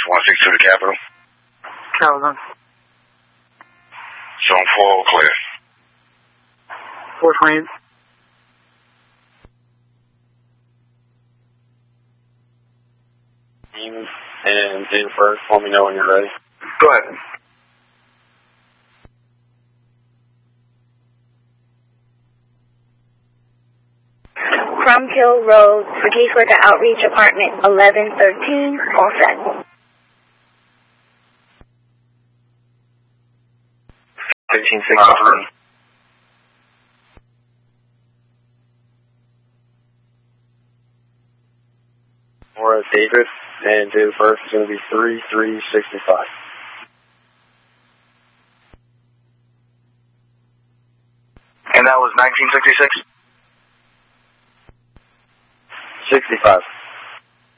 162 to Capitol. Calvin. Zone 4 clear. 428. And date of birth, let me know when you're ready. Go ahead. Crumkill Road for caseworker outreach apartment 1113, all set. 1563. Laura Davis, and date of birth is going to be 3/3/65. And that was 1966? 65.